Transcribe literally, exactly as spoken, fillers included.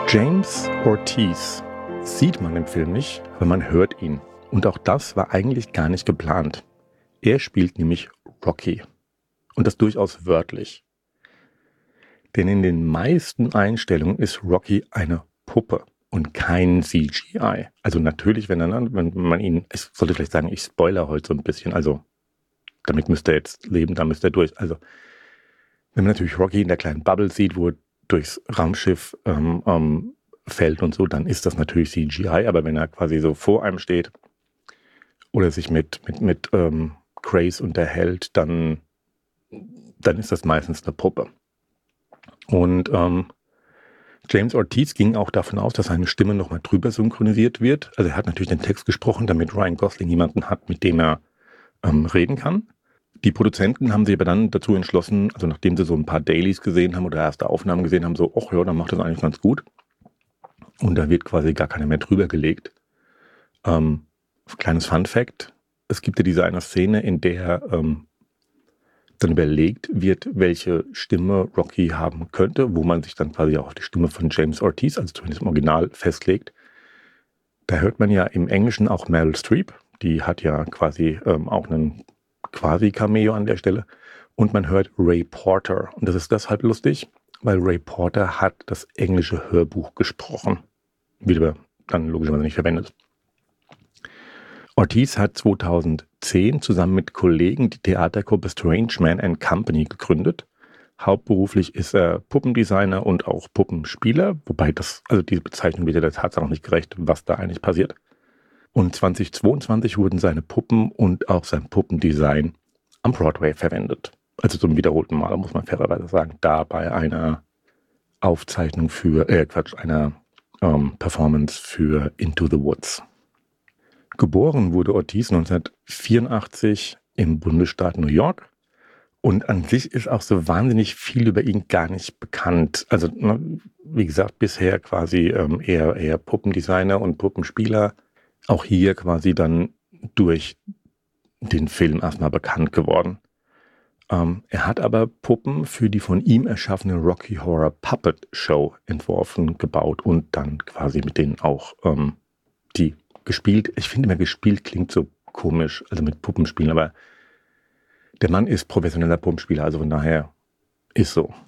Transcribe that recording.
James Ortiz sieht man im Film nicht, aber man hört ihn. Und auch das war eigentlich gar nicht geplant. Er spielt nämlich Rocky. Und das durchaus wörtlich. Denn in den meisten Einstellungen ist Rocky eine Puppe und kein C G I. Also natürlich, wenn, dann, wenn man ihn, ich sollte vielleicht sagen, ich spoilere heute so ein bisschen, also damit müsst ihr jetzt leben, da müsst ihr durch. Also wenn man natürlich Rocky in der kleinen Bubble sieht, wo er durchs Raumschiff ähm, ähm, fällt und so, dann ist das natürlich C G I. Aber wenn er quasi so vor einem steht oder sich mit, mit, mit ähm, Grace unterhält, dann, dann ist das meistens eine Puppe. Und ähm, James Ortiz ging auch davon aus, dass seine Stimme nochmal drüber synchronisiert wird. Also er hat natürlich den Text gesprochen, damit Ryan Gosling jemanden hat, mit dem er ähm, reden kann. Die Produzenten haben sich aber dann dazu entschlossen, also nachdem sie so ein paar Dailies gesehen haben oder erste Aufnahmen gesehen haben, so, ach ja, dann macht das eigentlich ganz gut. Und da wird quasi gar keiner mehr drüber gelegt. Ähm, kleines Fun Fact, es gibt ja diese eine Szene, in der ähm, dann überlegt wird, welche Stimme Rocky haben könnte, wo man sich dann quasi auch auf die Stimme von James Ortiz, also zumindest im Original, festlegt. Da hört man ja im Englischen auch Meryl Streep, die hat ja quasi ähm, auch einen quasi Cameo an der Stelle. Und man hört Ray Porter. Und das ist deshalb lustig, weil Ray Porter hat das englische Hörbuch gesprochen. Wird aber dann logischerweise nicht verwendet. Ortiz hat zweitausendzehn zusammen mit Kollegen die Theatergruppe Strange Man and Company gegründet. Hauptberuflich ist er Puppendesigner und auch Puppenspieler, wobei das, also diese Bezeichnung wird ja der Tatsache noch nicht gerecht, was da eigentlich passiert. Und zweitausendzweiundzwanzig wurden seine Puppen und auch sein Puppendesign am Broadway verwendet. Also zum wiederholten Mal, muss man fairerweise sagen, da bei einer Aufzeichnung für, äh Quatsch, einer ähm, Performance für Into the Woods. Geboren wurde Ortiz neunzehnhundertvierundachtzig im Bundesstaat New York. Und an sich ist auch so wahnsinnig viel über ihn gar nicht bekannt. Also, ne, wie gesagt, bisher quasi ähm, eher, eher Puppendesigner und Puppenspieler. Auch hier quasi dann durch den Film erstmal bekannt geworden. Ähm, er hat aber Puppen für die von ihm erschaffene Rocky Horror Puppet Show entworfen, gebaut und dann quasi mit denen auch ähm, die gespielt. Ich finde immer, gespielt klingt so komisch, also mit Puppenspielen, aber der Mann ist professioneller Puppenspieler, also von daher ist so.